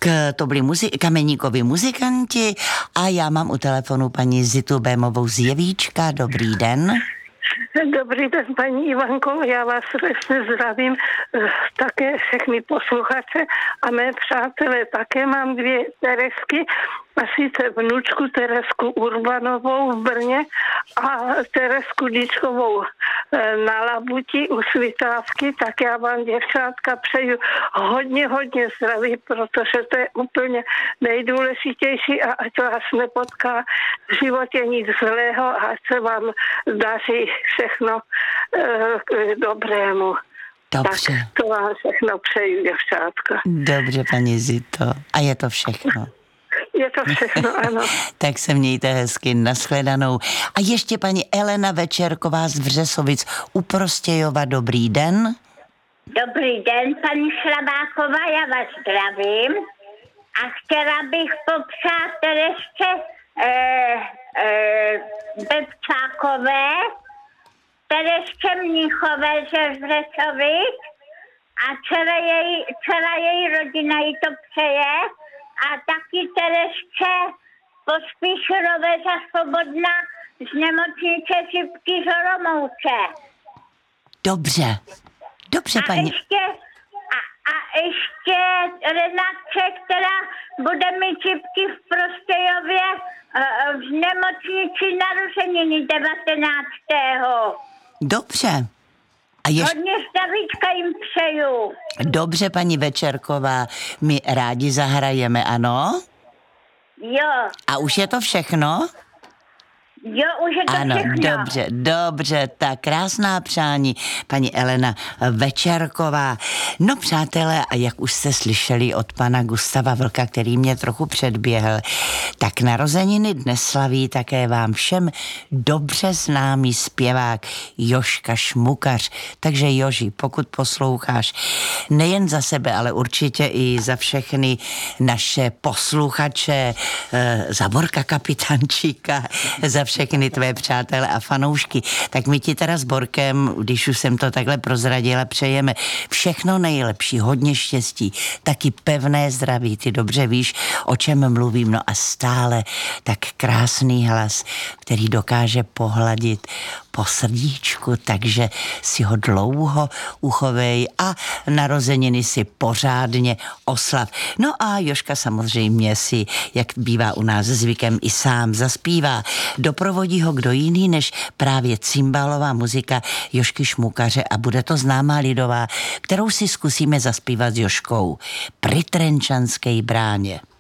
to byli Kameníkovi muzikanti a já mám u telefonu paní Zitu Bémovou z Jevíčka. Dobrý den. Dobrý den, paní Ivanko, já vás srdečně zdravím, také všechny posluchače a mé přátelé. Také mám 2 Teresky, a sice vnučku Teresku Urbanovou v Brně a Teresku Díčkovou na Labuti u Svitávky. Tak já vám, děvčátka, přeju hodně zdraví, protože to je úplně nejdůležitější a ať vás nepotká v životě nic zlého a ať se vám daří všechno k dobrému. Dobře. Tak to vám všechno přeju, děvčátka. Dobře, paní Zito. A je to všechno. Je to všechno, ano. Tak se mějte hezky, nashledanou. A ještě paní Elena Večerková z Vřesovic u Prostějova. Dobrý den. Dobrý den, paní Šlabáková, já vás zdravím. A chtěla bych popřát Teresce Bebčákové, Teresce Mnichové ze Vřesovic a celá její rodina jí to přeje. A taky Teresce Pospíšilové za Svobodna z nemocnice Šipky z Olomouce. Dobře, paní. A ještě Renatce, která bude mít Šipky v Prostějově v nemocnici narozeniny 19. Dobře. Hodně zdravíčka jim přeju. Dobře, paní Večerková, my rádi zahrajeme, ano? Jo. A už je to všechno? Jo, už je to ano, všechno. dobře, tak krásná přání, paní Elena Večerková. No přátelé, a jak už jste slyšeli od pana Gustava Vlka, který mě trochu předběhl, tak narozeniny dnes slaví také vám všem dobře známý zpěvák Jožka Šmukař. Takže Joži, pokud posloucháš nejen za sebe, ale určitě i za všechny naše posluchače, za Borka Kapitančíka, za všechny tvé přátelé a fanoušky, tak my ti teda s Borkem, když už jsem to takhle prozradila, přejeme všechno nejlepší, hodně štěstí, taky pevné zdraví, ty dobře víš, o čem mluvím, no a stále tak krásný hlas, který dokáže pohladit po srdíčku, takže si ho dlouho uchovej a narozeniny si pořádně oslav. No a Jožka samozřejmě si, jak bývá u nás zvykem, i sám zaspívá. Doprovodí ho kdo jiný než právě cymbalová muzika Jožky Šmukaře a bude to známá lidová, kterou si zkusíme zaspívat s Jožkou. Pri Trenčanskej bráně.